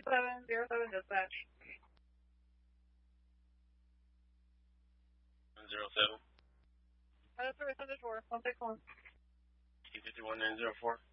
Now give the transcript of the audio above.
2707 dispatch. 107. Sorry, send it to her. 161. T51904.